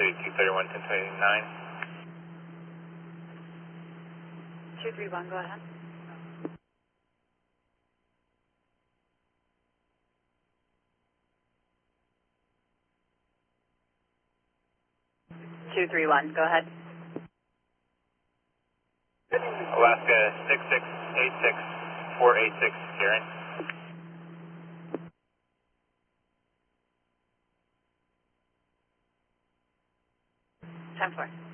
Sweet 231, 1029. 231, go ahead. Go ahead. Alaska 6686486, Karen. Time 4.